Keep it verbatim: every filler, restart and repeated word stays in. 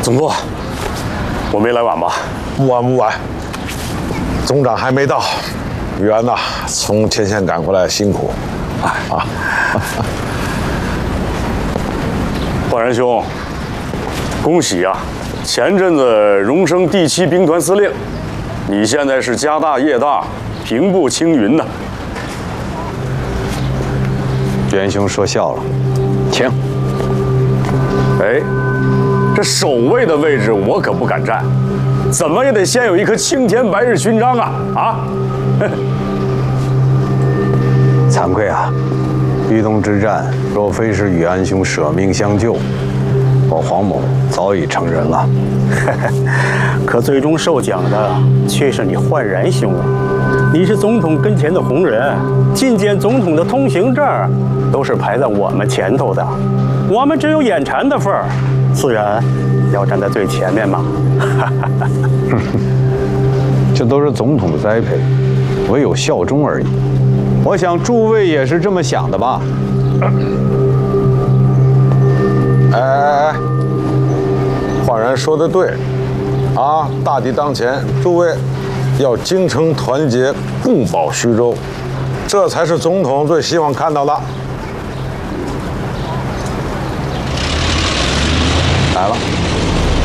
总部，我没来晚吧？ 不晚不晚。总长还没到，袁呐，从前线赶过来辛苦。哎啊， 焕然兄，恭喜啊！前阵子荣升第七兵团司令，你现在是家大业大，平步青云呢。 袁兄说笑了，请。 哎，这守卫的位置我可不敢占，怎么也得先有一颗青天白日勋章啊！啊！ 惭愧啊，豫东之战若非是宇安兄舍命相救，我黄某早已成人了。 可最终受奖的却是你焕然兄啊！你是总统跟前的红人，觐见总统的通行证都是排在我们前头的，我们只有眼馋的份儿，自然要站在最前面嘛。 这都是总统的栽培，唯有效忠而已。我想诸位也是这么想的吧？ 哎哎哎，焕然说的对，啊，大敌当前，诸位要精诚团结，共保徐州，这才是总统最希望看到的。 来了。